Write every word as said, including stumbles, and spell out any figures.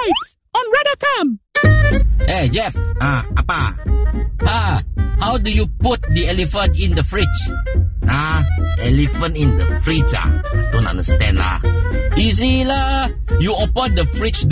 Nights on Red F M. Hey, Jeff. Ah, apa? Ah, how do you put the elephant in the fridge? Ah, elephant in the fridge ah. I don't understand lah. Easy lah. You open the fridge